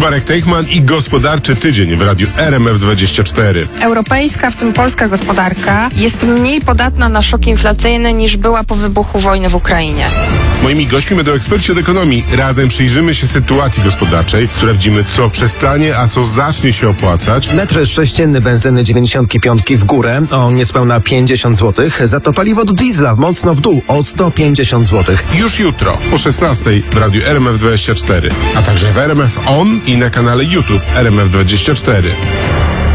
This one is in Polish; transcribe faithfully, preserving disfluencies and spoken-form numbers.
Marek Teichman i gospodarczy tydzień w radiu R M F dwadzieścia cztery. Europejska, w tym polska gospodarka jest mniej podatna na szok inflacyjny niż była po wybuchu wojny w Ukrainie. Moimi gośćmi będą eksperci od ekonomii. Razem przyjrzymy się sytuacji gospodarczej, sprawdzimy, co przestanie, a co zacznie się opłacać. Metr sześcienny benzyny dziewięćdziesiąt pięć w górę o niespełna pięćdziesiąt złotych, za to paliwo do diesla mocno w dół o sto pięćdziesiąt złotych. Już jutro o szesnastej w radiu R M F dwadzieścia cztery, a także w R M F On i na kanale YouTube R M F dwadzieścia cztery.